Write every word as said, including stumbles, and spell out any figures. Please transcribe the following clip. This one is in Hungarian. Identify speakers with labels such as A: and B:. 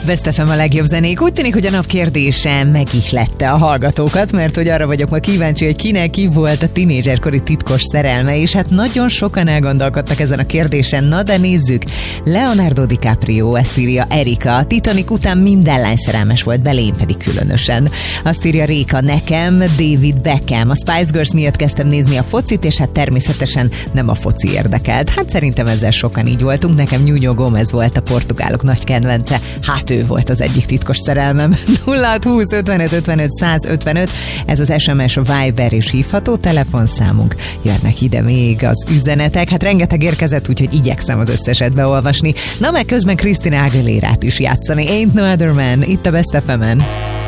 A: Best ef em a legjobb zenék. Úgy tűnik, hogy a nap kérdése megihlette a hallgatókat, mert hogy arra vagyok ma kíváncsi, hogy kinek ki volt a tinédzserkori titkos szerelme, és hát nagyon sokan elgondolkodtak ezen a kérdésen. Na de nézzük. Leonardo DiCaprio, ezt írja Erika. A Titanic után minden lány szerelmes volt bele, én pedig különösen. Azt írja Réka, nekem David Beckham. A Spice Girls miatt kezdtem nézni a focit, és hát természetesen nem a foci érdekelt. Hát szerintem ezzel sokan így voltunk. Nekem Nuno Gomez volt a portugálok nagy kedvence. Hát ő volt az egyik titkos szerelmem. nulla hat húsz ötvenöt ötvenöt százötvenöt, ez az es em es, a Viber és hívható telefonszámunk. Jönnek ide még az üzenetek, hát rengeteg érkezett, úgyhogy igyekszem az összeset beolvasni. Na meg közben Christina Aguilérát is játszani. Ain't No Other Man, itt a Best ef emen.